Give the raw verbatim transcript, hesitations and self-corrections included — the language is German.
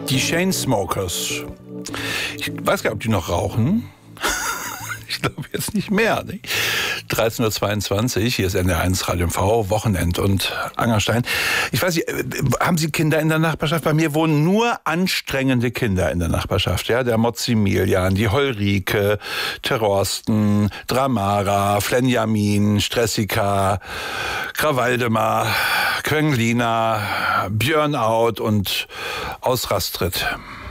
Die Chainsmokers. Ich weiß gar nicht, ob die noch rauchen. Ich glaube jetzt nicht mehr. Ne? dreizehn Uhr zweiundzwanzig, hier ist N D R eins Radio M V, Wochenend und Angerstein. Ich weiß nicht, haben Sie Kinder in der Nachbarschaft? Bei mir wohnen nur anstrengende Kinder in der Nachbarschaft. Ja, der Mozimilian, die Holrike, Terrorsten, Dramara, Flenjamin, Stressika, Krawaldemar, Quenglina, Björnout und Ausrastritt.